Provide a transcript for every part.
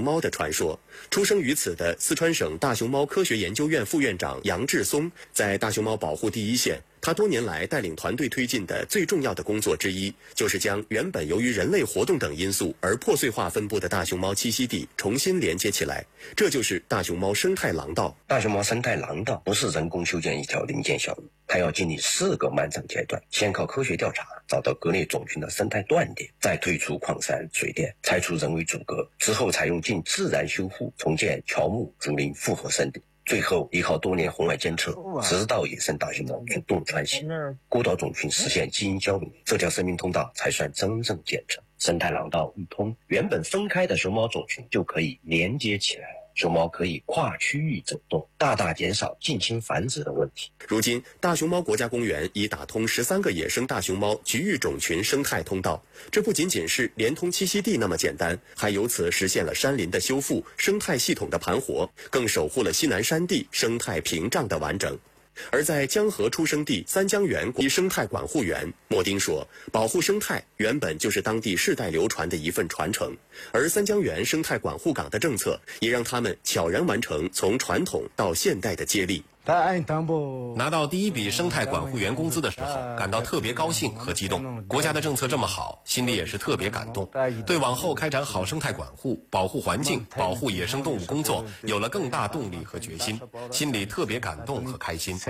猫的传说。出生于此的四川省大熊猫科学研究院副院长杨志松，在大熊猫保护第一线。他多年来带领团队推进的最重要的工作之一，就是将原本由于人类活动等因素而破碎化分布的大熊猫栖息地重新连接起来。这就是大熊猫生态廊道。 大熊猫生态廊道不是人工修建一条零件小路，它要经历4个漫长阶段，先靠科学调查找到各类种群的生态断点，再退出矿山水电，拆除人为阻隔，之后采用近自然修复重建乔木竹林复合生地，最后依靠多年红外监测，直到野生大熊猫主动穿行，孤岛种群实现基因交融，这条生命通道才算真正建成。生态廊道一通，原本分开的熊猫种群就可以连接起来，熊猫可以跨区域走动，大大减少近亲繁殖的问题。 如今，大熊猫国家公园已打通13个野生大熊猫局域种群生态通道。这不仅仅是连通栖息地那么简单，还由此实现了山林的修复、生态系统的盘活，更守护了西南山地生态屏障的完整。而在江河出生地三江源生态管护园，莫丁说，保护生态原本就是当地世代流传的一份传承，而三江源生态管护岗的政策也让他们悄然完成从传统到现代的接力。 拿到第一笔生态管护员工资的时候，感到特别高兴和激动。国家的政策这么好，心里也是特别感动，对往后开展好生态管护、保护环境、保护野生动物工作有了更大动力和决心，心里特别感动和开心。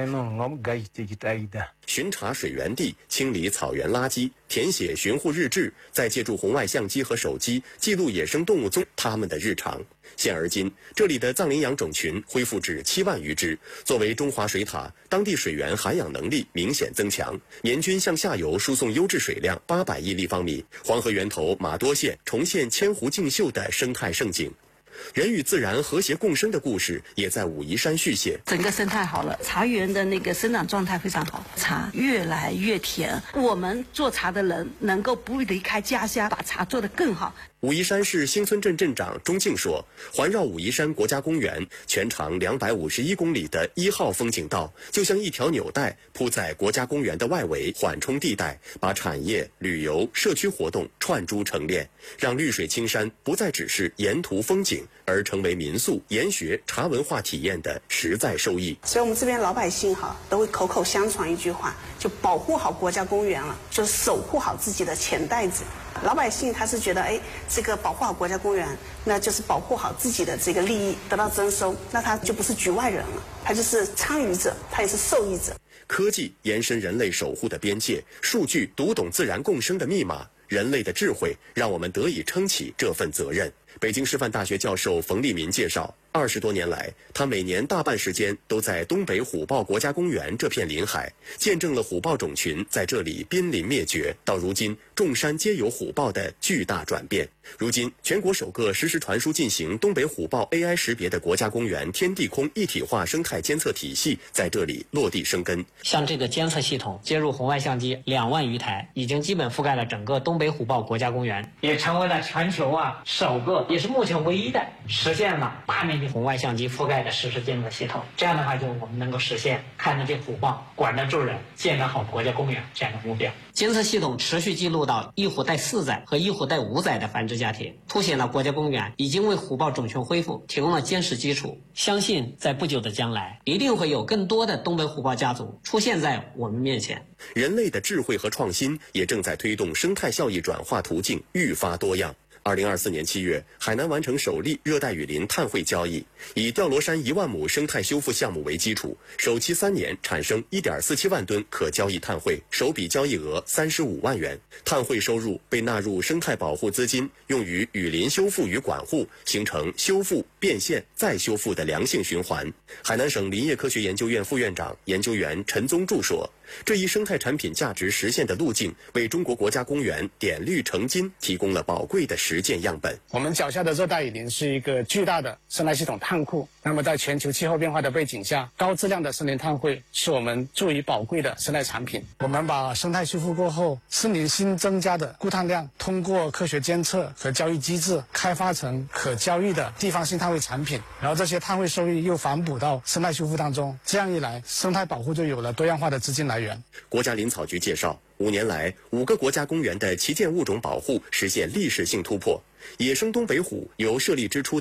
巡查水源地，清理草原垃圾，填写巡护日志，再借助红外相机和手机记录野生动物它们的日常。现而今，这里的藏羚羊种群恢复至7万余只。作为中华水塔，当地水源涵养能力明显增强，年均向下游输送优质水量800亿立方米，黄河源头玛多县重现千湖竞秀的生态盛景。人与自然和谐共生的故事也在武夷山续写。 整个生态好了，茶园的那个生长状态非常好，茶越来越甜。我们做茶的人能够不离开家乡，把茶做得更好。 武夷山市兴村镇镇长钟静说，环绕武夷山国家公园全长251公里的1号风景道，就像一条纽带铺在国家公园的外围缓冲地带，把产业、旅游、社区活动串珠成链，让绿水青山不再只是沿途风景，而成为民宿、研学、茶文化体验的实在受益。 所以我们这边老百姓都会口口相传一句话，就保护好国家公园了，就守护好自己的钱袋子。老百姓他是觉得，这个保护好国家公园，那就是保护好自己的这个利益得到增收，那他就不是局外人了，他就是参与者，他也是受益者。 科技延伸人类守护的边界，数据读懂自然共生的密码，人类的智慧让我们得以撑起这份责任。北京师范大学教授冯立民介绍，20多年来，他每年大半时间都在东北虎豹国家公园这片临海，见证了虎豹种群在这里濒临灭绝，到如今众山皆有虎豹的巨大转变。如今，全国首个实时传输进行东北虎豹 AI 识别的国家公园天地空一体化生态监测体系在这里落地生根。 像这个监测系统接入红外相机2万余台，已经基本覆盖了整个东北虎豹国家公园，也成为了全球首个，也是目前唯一的实现了大面积红外相机覆盖的实时监测系统。这样的话，就我们能够实现看得见虎豹、管得住人、建得好国家公园这样的目标。监测系统持续记录到一虎带4载和一虎带5载的繁殖家庭，凸显了国家公园已经为虎豹种群恢复提供了坚实基础。相信在不久的将来，一定会有更多的东北虎豹家族出现在我们面前。 人类的智慧和创新也正在推动生态效益转化途径愈发多样。2024年7月，海南完成首例热带雨林碳汇交易，以吊罗山1万亩生态修复项目为基础，首期3年产生1.47万吨可交易碳汇，首笔交易额35万元。碳汇收入被纳入生态保护资金，用于雨林修复与管护，形成修复、变现、再修复的良性循环。海南省林业科学研究院副院长、研究员陈宗柱说，这一生态产品价值实现的路径，为中国国家公园点绿成金提供了宝贵的实践样本。 我们脚下的热带雨林是一个巨大的生态系统碳库，那么在全球气候变化的背景下，高质量的森林碳汇是我们助于宝贵的生态产品。我们把生态修复过后森林新增加的固碳量，通过科学监测和交易机制开发成可交易的地方性碳汇产品，然后这些碳汇收益又反哺到生态修复当中，这样一来，生态保护就有了多样化的资金来源。 国家林草局介绍，5年来，5个国家公园的旗舰物种保护实现历史性突破。野生东北虎由设立之初